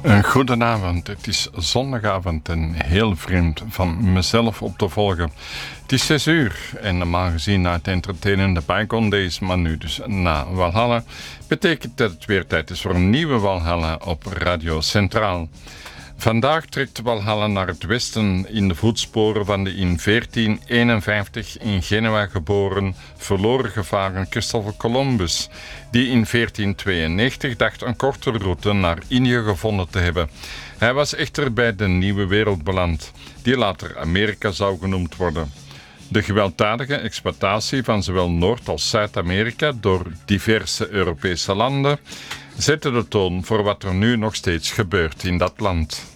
Goedenavond, het is zondagavond en heel vreemd van mezelf op te volgen. Het is 6 uur en normaal gezien na het entertainende Bygone Days, maar nu dus na Walhalla, betekent dat het weer tijd is voor een nieuwe Walhalla op Radio Centraal. Vandaag trekt Walhalla naar het westen in de voetsporen van de in 1451 in Genua geboren, verloren gevaren Christopher Columbus, die in 1492 dacht een kortere route naar Indië gevonden te hebben. Hij was echter bij de nieuwe wereld beland, die later Amerika zou genoemd worden. De gewelddadige exploitatie van zowel Noord- als Zuid-Amerika door diverse Europese landen zette de toon voor wat er nu nog steeds gebeurt in dat land.